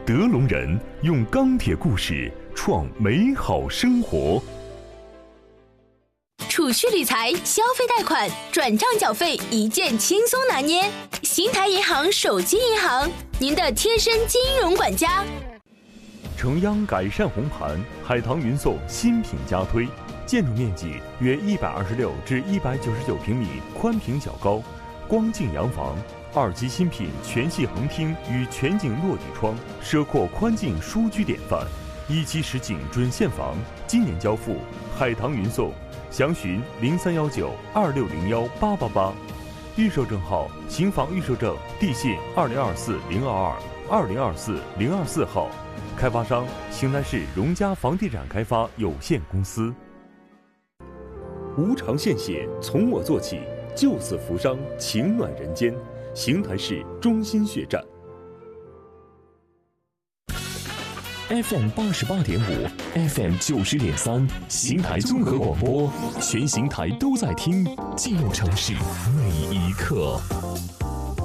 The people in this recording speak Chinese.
德龙人用钢铁故事创美好生活。 储蓄理财、消费贷款、转账缴费一键轻松拿捏。新台银行手机银行，您的贴身金融管家。 城央改善红盘，海棠云颂新品加推，建筑面积约126至199平米，宽平较高，光净洋房，2级新品全系横厅与全景落地窗，奢阔宽净舒居典范，1期实景准现房，今年交付，海棠云颂，详询031926018888，预售证号新房预售证地信2024-022、2024-024号，开发商邢台市荣嘉房地产开发有限公司。无偿献血，从我做起，救死扶伤，情暖人间。邢台市中心血站。 FM 88.5 ，FM 90.3，邢台综合广播，全邢台都在听，记录城市每一刻。